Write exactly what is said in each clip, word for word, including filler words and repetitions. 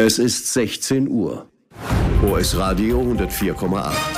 Es ist sechzehn Uhr. O S Radio hundertvier Komma acht.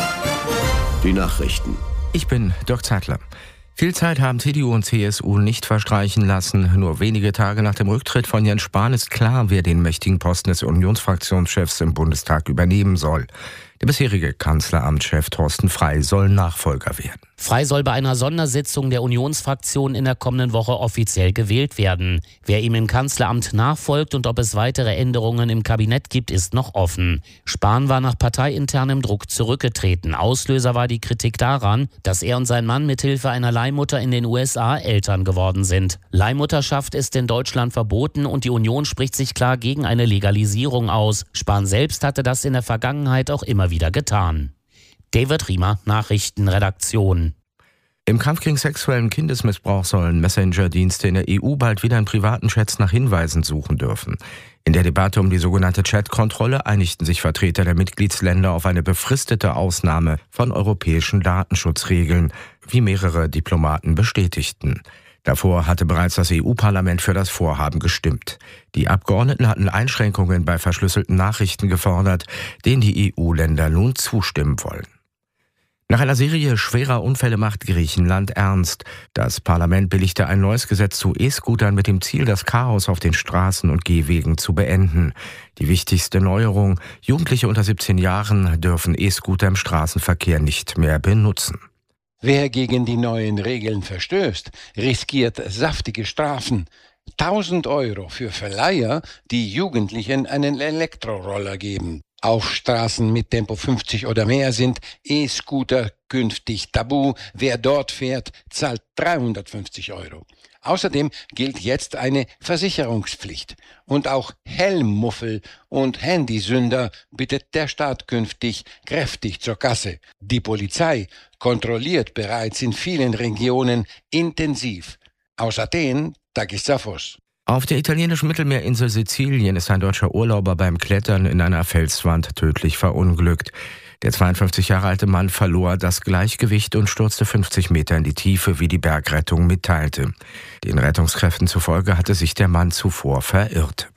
Die Nachrichten. Ich bin Dirk Zeitler. Viel Zeit haben C D U und C S U nicht verstreichen lassen. Nur wenige Tage nach dem Rücktritt von Jens Spahn ist klar, wer den mächtigen Posten des Unionsfraktionschefs im Bundestag übernehmen soll. Der bisherige Kanzleramtschef Thorsten Frey soll Nachfolger werden. Frey soll bei einer Sondersitzung der Unionsfraktion in der kommenden Woche offiziell gewählt werden. Wer ihm im Kanzleramt nachfolgt und ob es weitere Änderungen im Kabinett gibt, ist noch offen. Spahn war nach parteiinternem Druck zurückgetreten. Auslöser war die Kritik daran, dass er und sein Mann mithilfe einer Leihmutter in den U S A Eltern geworden sind. Leihmutterschaft ist in Deutschland verboten und die Union spricht sich klar gegen eine Legalisierung aus. Spahn selbst hatte das in der Vergangenheit auch immer wieder getan. David Riemer, Nachrichtenredaktion. Im Kampf gegen sexuellen Kindesmissbrauch sollen Messenger-Dienste in der E U bald wieder in privaten Chats nach Hinweisen suchen dürfen. In der Debatte um die sogenannte Chat-Kontrolle einigten sich Vertreter der Mitgliedsländer auf eine befristete Ausnahme von europäischen Datenschutzregeln, wie mehrere Diplomaten bestätigten. Davor hatte bereits das E U-Parlament für das Vorhaben gestimmt. Die Abgeordneten hatten Einschränkungen bei verschlüsselten Nachrichten gefordert, denen die E U-Länder nun zustimmen wollen. Nach einer Serie schwerer Unfälle macht Griechenland ernst. Das Parlament billigte ein neues Gesetz zu E-Scootern mit dem Ziel, das Chaos auf den Straßen und Gehwegen zu beenden. Die wichtigste Neuerung: Jugendliche unter siebzehn Jahren dürfen E-Scooter im Straßenverkehr nicht mehr benutzen. Wer gegen die neuen Regeln verstößt, riskiert saftige Strafen. tausend Euro für Verleiher, die Jugendlichen einen Elektroroller geben. Auf Straßen mit Tempo fünfzig oder mehr sind E-Scooter künftig tabu. Wer dort fährt, zahlt dreihundertfünfzig Euro. Außerdem gilt jetzt eine Versicherungspflicht. Und auch Helmmuffel und Handysünder bittet der Staat künftig kräftig zur Kasse. Die Polizei kontrolliert bereits in vielen Regionen intensiv. Aus Athen, Takis Zaphos. Auf der italienischen Mittelmeerinsel Sizilien ist ein deutscher Urlauber beim Klettern in einer Felswand tödlich verunglückt. Der zweiundfünfzig Jahre alte Mann verlor das Gleichgewicht und stürzte fünfzig Meter in die Tiefe, wie die Bergrettung mitteilte. Den Rettungskräften zufolge hatte sich der Mann zuvor verirrt.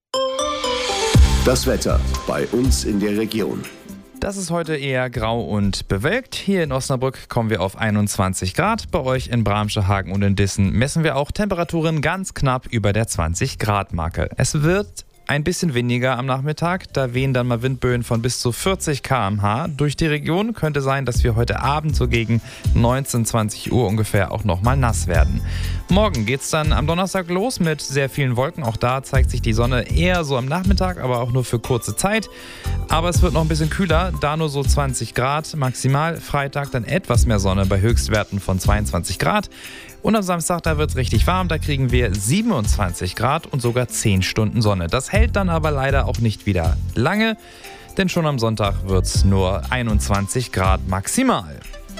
Das Wetter bei uns in der Region. Das ist heute eher grau und bewölkt. Hier in Osnabrück kommen wir auf einundzwanzig Grad. Bei euch in Bramsche, Hagen und in Dissen messen wir auch Temperaturen ganz knapp über der zwanzig Grad Marke. Es wird ein bisschen weniger am Nachmittag, da wehen dann mal Windböen von bis zu vierzig Kilometer pro Stunde durch die Region. Könnte sein, dass wir heute Abend so gegen neunzehn, zwanzig Uhr ungefähr auch nochmal nass werden. Morgen geht's dann am Donnerstag los mit sehr vielen Wolken. Auch da zeigt sich die Sonne eher so am Nachmittag, aber auch nur für kurze Zeit. Aber es wird noch ein bisschen kühler, da nur so zwanzig Grad maximal. Freitag dann etwas mehr Sonne bei Höchstwerten von zweiundzwanzig Grad. Und am Samstag, da wird es richtig warm, da kriegen wir siebenundzwanzig Grad und sogar zehn Stunden Sonne. Das hält dann aber leider auch nicht wieder lange, denn schon am Sonntag wird es nur einundzwanzig Grad maximal.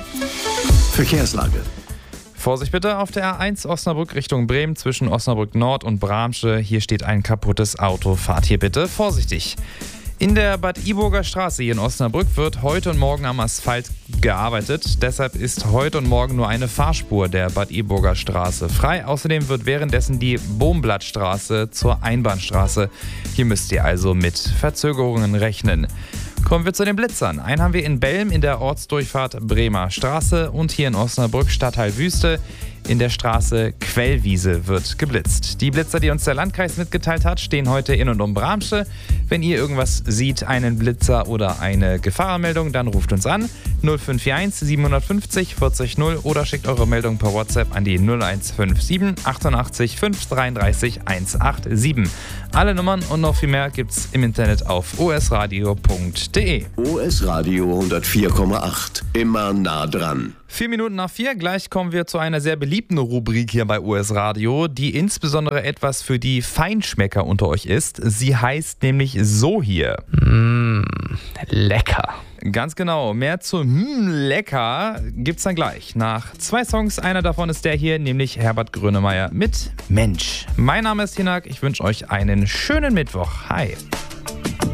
Verkehrslage. Vorsicht bitte auf der A eins Osnabrück Richtung Bremen zwischen Osnabrück Nord und Bramsche. Hier steht ein kaputtes Auto. Fahrt hier bitte vorsichtig. In der Bad Iburger Straße hier in Osnabrück wird heute und morgen am Asphalt gearbeitet. Deshalb ist heute und morgen nur eine Fahrspur der Bad Iburger Straße frei. Außerdem wird währenddessen die Bohmblattstraße zur Einbahnstraße. Hier müsst ihr also mit Verzögerungen rechnen. Kommen wir zu den Blitzern. Einen haben wir in Belm in der Ortsdurchfahrt Bremer Straße und hier in Osnabrück Stadtteil Wüste. In der Straße Quellwiese wird geblitzt. Die Blitzer, die uns der Landkreis mitgeteilt hat, stehen heute in und um Bramsche. Wenn ihr irgendwas seht, einen Blitzer oder eine Gefahrmeldung, dann ruft uns an null fünf vier eins siebenhundertfünfzig vierzig null oder schickt eure Meldung per WhatsApp an die null eins fünf sieben achtundachtzig fünf dreiunddreißig hundertsiebenundachtzig. Alle Nummern und noch viel mehr gibt's im Internet auf o s radio punkt d e. O S Radio hundertvier Komma acht. Immer nah dran. Vier Minuten nach vier, gleich kommen wir zu einer sehr beliebten Rubrik hier bei O S Radio, die insbesondere etwas für die Feinschmecker unter euch ist. Sie heißt nämlich so hier. Mmh, lecker. Ganz genau, mehr zu mm, lecker gibt's dann gleich. Nach zwei Songs, einer davon ist der hier, nämlich Herbert Grönemeyer mit Mensch. Mein Name ist Hinak, ich wünsche euch einen schönen Mittwoch. Hi.